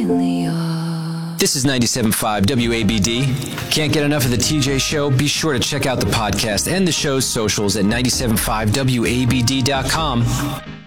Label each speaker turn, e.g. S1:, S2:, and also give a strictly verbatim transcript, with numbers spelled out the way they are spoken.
S1: finally are.
S2: This is ninety-seven point five W A B D. Can't get enough of the T J Show? Be sure to check out the podcast and the show's socials at nine seven five W A B D dot com.